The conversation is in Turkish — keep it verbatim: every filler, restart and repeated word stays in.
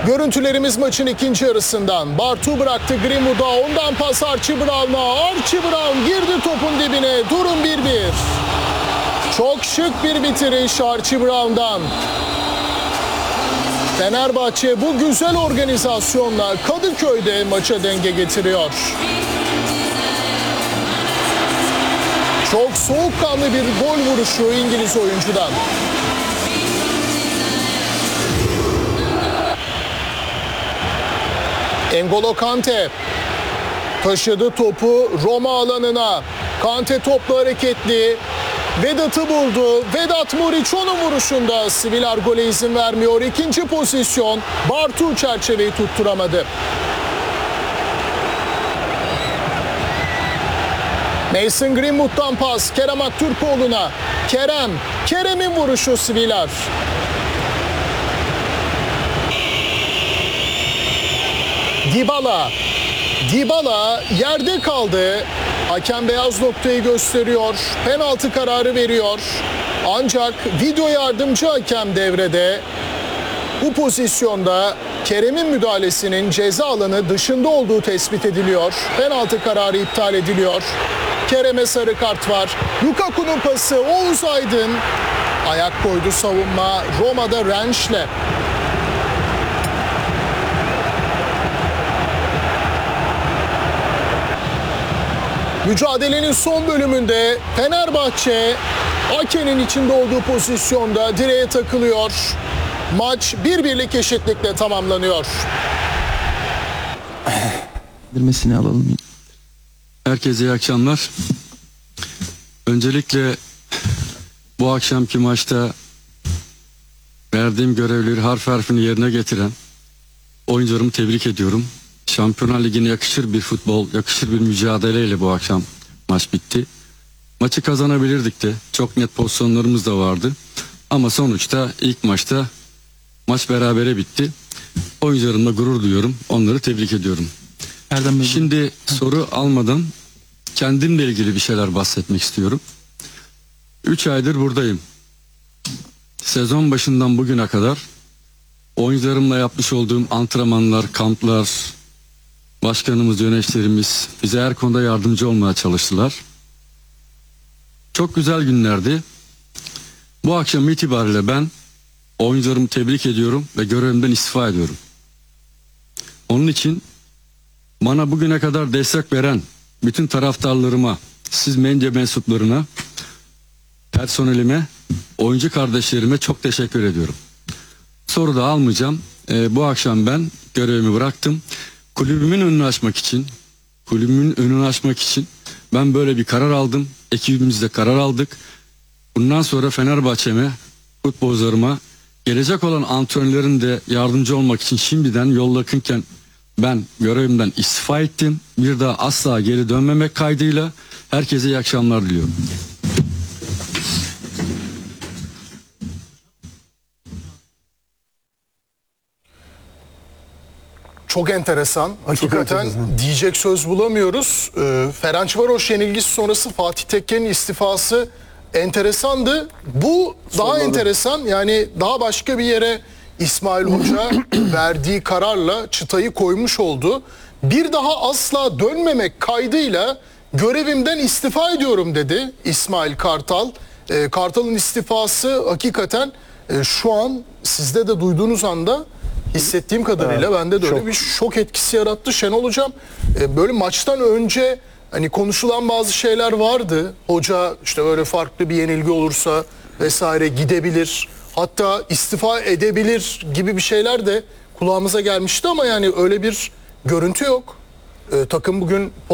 Görüntülerimiz maçın ikinci yarısından. Bartu bıraktı Greenwood'a, ondan pas Archie Brown'a. Archie Brown girdi topun dibine. Durum bir bir. Çok şık bir bitiriş Archie Brown'dan. Fenerbahçe bu güzel organizasyonla Kadıköy'de maça denge getiriyor. Çok soğukkanlı bir gol vuruşu İngiliz oyuncudan. N'Golo Kante taşıdı topu Roma alanına. Kante topla hareketli. Vedat'ı buldu. Vedat Muriç onun vuruşunda. Svilar gole izin vermiyor. İkinci pozisyon. Bartu çerçeveyi tutturamadı. Mason Greenwood'dan pas Kerem Aktürkoğlu'na. Kerem. Kerem'in vuruşu Svilar. Dybala. Dybala yerde kaldı. Hakem beyaz noktayı gösteriyor. Penaltı kararı veriyor. Ancak video yardımcı hakem devrede. Bu pozisyonda Kerem'in müdahalesinin ceza alanı dışında olduğu tespit ediliyor. Penaltı kararı iptal ediliyor. Kerem'e sarı kart var. Lukaku'nun pası Oğuz Aydın. Ayak koydu savunma. Roma'da Renş'le. Mücadelenin son bölümünde Fenerbahçe Ake'nin içinde olduğu pozisyonda direğe takılıyor. Maç bir birlik eşitlikle tamamlanıyor. Bilmesini alalım. Herkese iyi akşamlar. Öncelikle bu akşamki maçta verdiğim görevleri harf harfini yerine getiren oyuncularımı tebrik ediyorum. Şampiyonlar Ligi'ne yakışır bir futbol, yakışır bir mücadeleyle bu akşam maç bitti. Maçı kazanabilirdik de. Çok net pozisyonlarımız da vardı. Ama sonuçta ilk maçta maç berabere bitti. Oyuncularımla gurur duyuyorum. Onları tebrik ediyorum. Erdem Bey. Şimdi soru almadan kendimle ilgili bir şeyler bahsetmek istiyorum. üç aydır buradayım. Sezon başından bugüne kadar oyuncularımla yapmış olduğum antrenmanlar, kamplar, başkanımız, yöneticilerimiz bize her konuda yardımcı olmaya çalıştılar. Çok güzel günlerdi. Bu akşam itibariyle ben oyuncularımı tebrik ediyorum ve görevimden istifa ediyorum. Onun için bana bugüne kadar destek veren bütün taraftarlarıma, siz medya mensuplarına, personelime, oyuncu kardeşlerime çok teşekkür ediyorum. Soru da almayacağım. Ee, bu akşam ben görevimi bıraktım. Kulübümün önünü açmak için, kulübümün önünü açmak için ben böyle bir karar aldım. Ekibimizde karar aldık. Bundan sonra Fenerbahçe'me, futbolcularıma, gelecek olan antrenörlerin de yardımcı olmak için şimdiden yol yakınken ben görevimden istifa ettim. Bir daha asla geri dönmemek kaydıyla herkese iyi akşamlar diliyorum. Çok enteresan. Hakikaten enteresan. Diyecek söz bulamıyoruz. Ee, Ferencvaros yenilgisi sonrası Fatih Tekke'nin istifası enteresandı. Bu daha Sonladım. enteresan. Yani daha başka bir yere İsmail Hoca verdiği kararla çıtayı koymuş oldu. Bir daha asla dönmemek kaydıyla görevimden istifa ediyorum dedi İsmail Kartal. Ee, Kartal'ın istifası hakikaten e, şu an sizde de duyduğunuz anda hissettiğim kadarıyla evet, bende de öyle şok. bir şok etkisi yarattı. Şenol Hocam e, böyle maçtan önce hani konuşulan bazı şeyler vardı. Hoca işte böyle farklı bir yenilgi olursa vesaire gidebilir. Hatta istifa edebilir gibi bir şeyler de kulağımıza gelmişti ama yani öyle bir görüntü yok. E, takım bugün